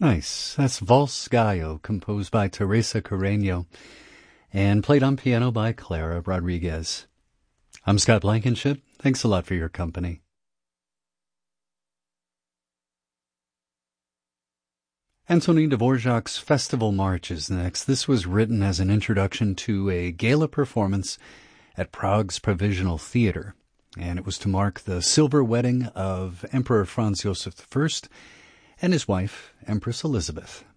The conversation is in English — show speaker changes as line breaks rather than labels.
Nice. That's Vals Gallo, composed by Teresa Carreño and played on piano by Clara Rodriguez. I'm Scott Blankenship. Thanks a lot for your company. Antonin Dvorak's Festival March is next. This was written as an introduction to a gala performance at Prague's Provisional Theater, and it was to mark the silver wedding of Emperor Franz Joseph I and his wife, Empress Elizabeth.